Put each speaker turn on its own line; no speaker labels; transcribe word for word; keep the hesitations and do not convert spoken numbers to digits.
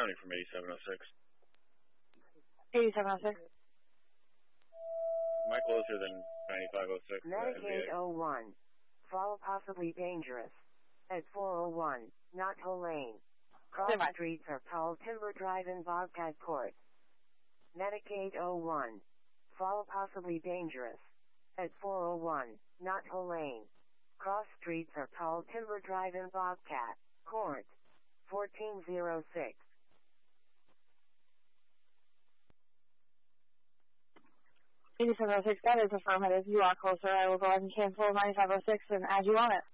County from eighty-seven oh six.
eighty-seven oh six.
Am I closer than ninety-five oh six?
Medicaid oh one. Fall possibly dangerous. At four oh one, Knothole Lane. Cross streets are Tall Timber Drive and Bobcat Court. Medicaid oh one. Fall possibly dangerous. At four oh one, Knothole Lane. Cross streets are Tall Timber Drive and Bobcat Court. fourteen oh six.
eighty-seven oh six, that is affirmative. You are closer. I will go ahead and cancel ninety-five oh six and add you on it.